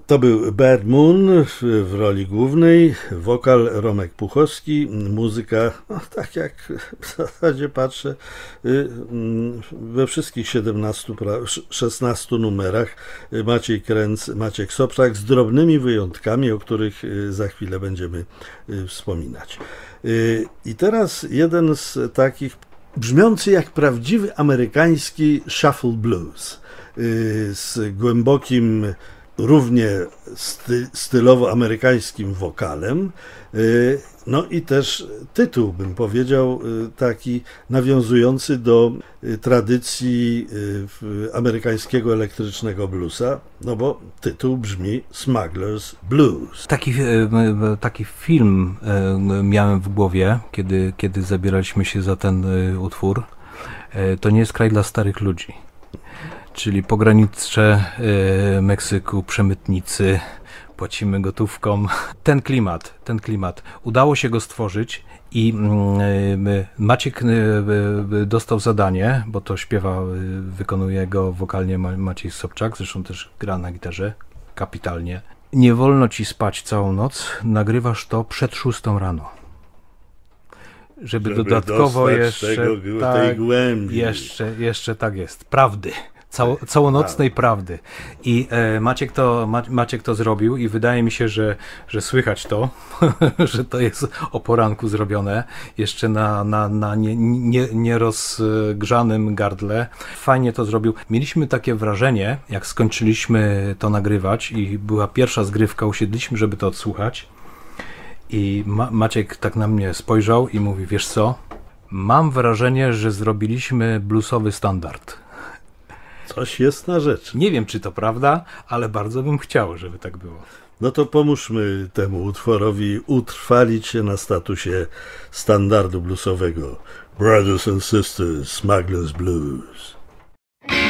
To był Bad Moon w roli głównej, wokal Romek Puchowski, muzyka, no, tak jak w zasadzie patrzę, we wszystkich 16 numerach Maciej Kręc, Maciek Sobczak, z drobnymi wyjątkami, o których za chwilę będziemy wspominać. I teraz jeden z takich brzmiący jak prawdziwy amerykański shuffle blues, z głębokim, równie stylowo amerykańskim wokalem, no i też tytuł, bym powiedział, taki nawiązujący do tradycji amerykańskiego elektrycznego bluesa, no bo tytuł brzmi Smuggler's Blues. Taki film miałem w głowie, kiedy zabieraliśmy się za ten utwór. To nie jest kraj dla starych ludzi. Czyli pogranicze Meksyku, przemytnicy, płacimy gotówką. Ten klimat. Udało się go stworzyć i Maciek dostał zadanie, bo to śpiewa, wykonuje go wokalnie Maciej Sobczak, zresztą też gra na gitarze kapitalnie. Nie wolno ci spać całą noc, nagrywasz to przed 6 rano. Żeby dodatkowo jeszcze tej głębi. Jeszcze tak jest. Prawdy. Całonocnej prawdy. I Maciek to zrobił i wydaje mi się, że słychać to, że to jest o poranku zrobione, jeszcze na nierozgrzanym gardle. Fajnie to zrobił. Mieliśmy takie wrażenie, jak skończyliśmy to nagrywać i była pierwsza zgrywka, usiedliśmy, żeby to odsłuchać i Maciek tak na mnie spojrzał i mówi, wiesz co, mam wrażenie, że zrobiliśmy bluesowy standard. Coś jest na rzecz. Nie wiem, czy to prawda, ale bardzo bym chciał, żeby tak było. No to pomóżmy temu utworowi utrwalić się na statusie standardu bluesowego. Brothers and Sisters, Smuggler's Blues.